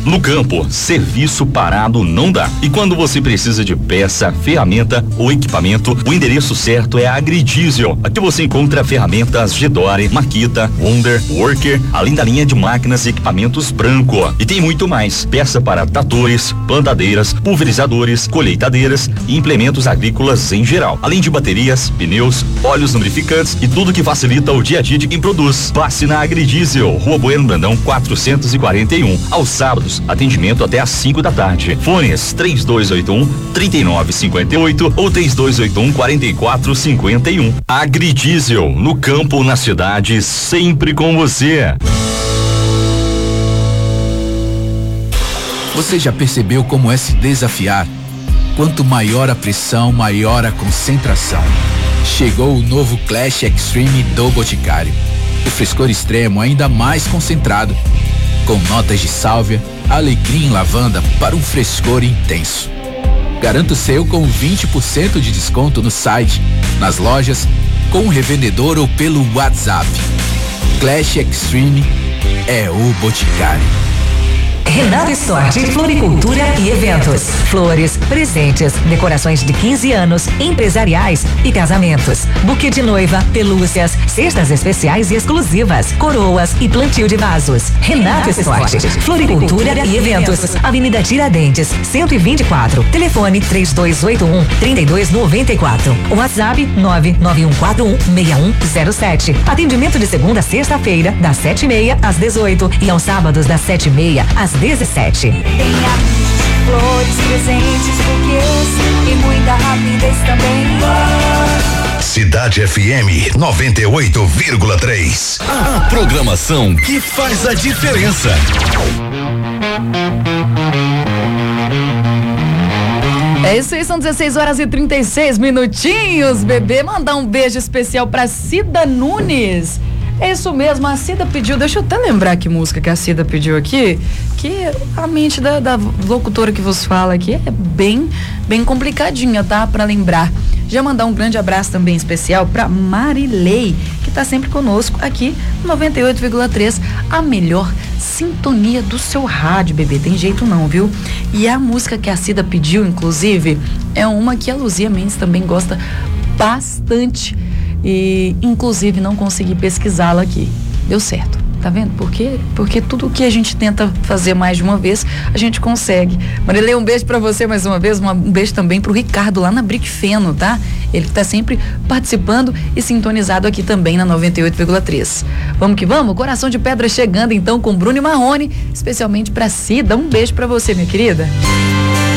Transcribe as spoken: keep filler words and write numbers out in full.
No campo, serviço parado não dá. E quando você precisa de peça, ferramenta ou equipamento, o endereço certo é a Agridiesel. Aqui você encontra ferramentas Gedore, Makita, Wonder, Worker, além da linha de máquinas e equipamentos Branco. E tem muito mais. Peça para tratores, plantadeiras, pulverizadores, colheitadeiras e implementos agrícolas em geral. Além de baterias, pneus, óleos lubrificantes e tudo que facilita o dia a dia de quem produz. Passe na Agridiesel, Rua Bueno Brandão quatrocentos e quarenta e um. Aos sábados, atendimento até às cinco da tarde. Fones três dois oito um, três nove cinco oito ou três dois oito um, quatro quatro cinco um. Agridiesel, no campo, na cidade, sempre com você. Você já percebeu como é se desafiar? Quanto maior a pressão, maior a concentração. Chegou o novo Clash Extreme do Boticário. O frescor extremo ainda mais concentrado, com notas de sálvia, alecrim e lavanda para um frescor intenso. Garanta o seu com vinte por cento de desconto no site, nas lojas, com o revendedor ou pelo WhatsApp. Clash Extreme é o Boticário. Renato Stort, floricultura e eventos. Flores, presentes, decorações de quinze anos, empresariais e casamentos. Buquê de noiva, pelúcias, cestas especiais e exclusivas, coroas e plantio de vasos. Renato Stort, floricultura e eventos. Avenida Tiradentes, cento e vinte e quatro. Telefone três dois oito um, três dois nove quatro. WhatsApp nove nove um quatro um, seis um zero sete. Atendimento de segunda a sexta-feira, das sete e meia às dezoito e aos sábados das sete e meia às dezessete. Tem amigos, flores, presentes, buquês e muita rapidez também. Cidade F M noventa e oito vírgula três. A programação que faz a diferença. É isso aí, são dezesseis horas e trinta e seis minutinhos, bebê. Mandar um beijo especial pra Cida Nunes. É isso mesmo, a Cida pediu, deixa eu até lembrar que música que a Cida pediu aqui, que a mente da, da locutora que vos fala aqui é bem, bem complicadinha, tá? Pra lembrar. Já mandar um grande abraço também especial pra Marilei, que tá sempre conosco aqui no noventa e oito vírgula três, a melhor sintonia do seu rádio, bebê, tem jeito não, viu? E a música que a Cida pediu, inclusive, é uma que a Luzia Mendes também gosta bastante. E, inclusive, não consegui pesquisá-la aqui. Deu certo, tá vendo? Porque, porque tudo que a gente tenta fazer mais de uma vez, a gente consegue. Marilei, um beijo pra você mais uma vez, uma, um beijo também pro Ricardo lá na Bricfeno, tá? Ele que tá sempre participando e sintonizado aqui também na noventa e oito vírgula três. Vamos que vamos? Coração de Pedra chegando então com Bruno e Marrone, especialmente pra Cida. Um beijo pra você, minha querida.